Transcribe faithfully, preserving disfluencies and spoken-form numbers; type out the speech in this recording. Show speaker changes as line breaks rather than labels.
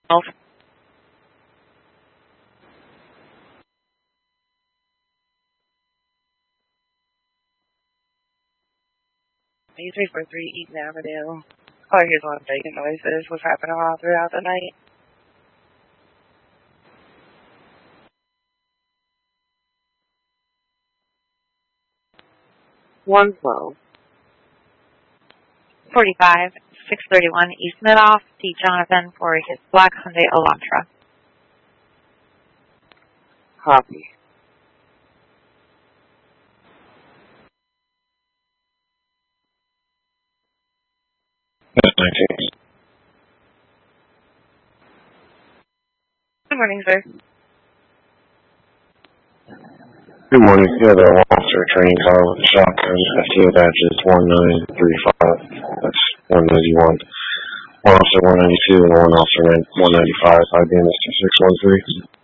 three four three Eaton Avenue. Oh, here's a lot of bacon noises. What's happening all throughout the night? one twelve.
forty-five, six thirty-one East Midoff, D. Jonathan for his black Hyundai Elantra.
Copy. Good morning, sir.
Good morning. Yeah, the officer training car with a shotgun. F T O badge is one nine three five. That's one ninety-one. One officer one ninety-two and one officer one ninety-five. I B M is two six one three.